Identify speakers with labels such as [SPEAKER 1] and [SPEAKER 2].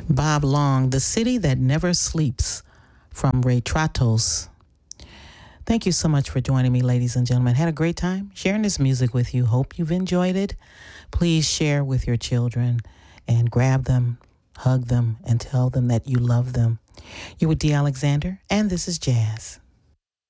[SPEAKER 1] Bob Long, The City That Never Sleeps, from Retratos. Thank you so much for joining me, ladies and gentlemen. Had a great time sharing this music with you. Hope you've enjoyed it. Please share with your children and grab them, hug them, and tell them that you love them. You're with D. Alexander, and this is Jazz.